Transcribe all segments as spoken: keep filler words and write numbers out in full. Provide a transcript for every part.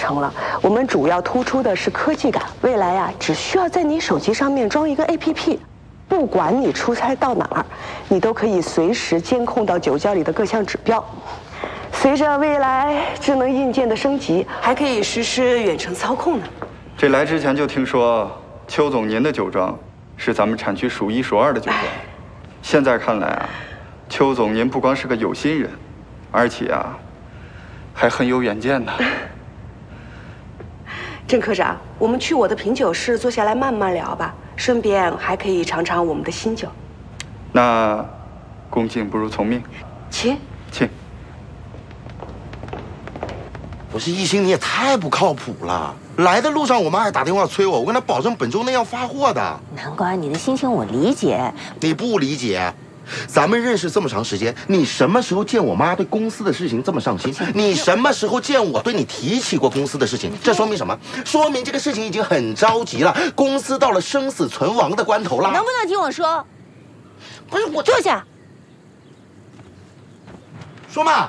成了。我们主要突出的是科技感，未来呀、啊，只需要在你手机上面装一个 A P P， 不管你出差到哪儿，你都可以随时监控到酒窖里的各项指标。随着未来智能硬件的升级，还可以实施远程操控呢。 这来之前就听说邱总您的酒庄是咱们产区数一数二的酒庄，现在看来啊，邱总您不光是个有心人，而且啊，还很有远见呢。 郑科长，我们去我的品酒室坐下来慢慢聊吧，顺便还可以尝尝我们的新酒。 那，恭敬不如从命。 请， 请。 不是一星，你也太不靠谱了。来的路上，我妈还打电话催我，我跟她保证本周内要发货的。 难怪你的心情我理解。 你不理解，咱们认识这么长时间，你什么时候见我妈对公司的事情这么上心？你什么时候见我对你提起过公司的事情？这说明什么？说明这个事情已经很着急了，公司到了生死存亡的关头了。 能不能听我说？ 不是我坐下。 说嘛。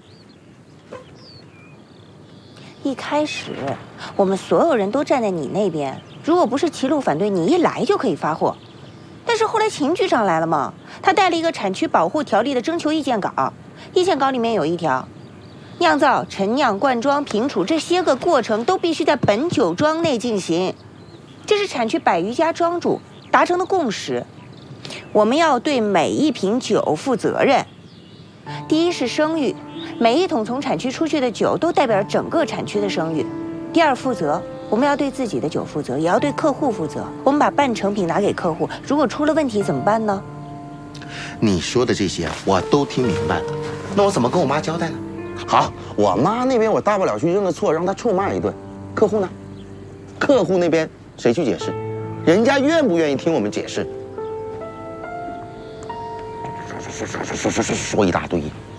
一开始，我们所有人都站在你那边。如果不是齐路反对，你一来就可以发货。但是后来秦局长来了嘛，他带了一个产区保护条例的征求意见稿，意见稿里面有一条，酿造、陈酿、灌装、评储这些个过程都必须在本酒庄内进行，这是产区百余家庄主达成的共识。我们要对每一瓶酒负责任。第一是声誉，每一桶从产区出去的酒都代表着整个产区的声誉。第二，负责，我们要对自己的酒负责，也要对客户负责。我们把半成品拿给客户，如果出了问题怎么办呢？ 你说的这些我都听明白了，那我怎么跟我妈交代呢？ 好，我妈那边我大不了去认个错，让她臭骂一顿。客户呢？客户那边谁去解释？人家愿不愿意听我们解释？说说说说说说说说一大堆。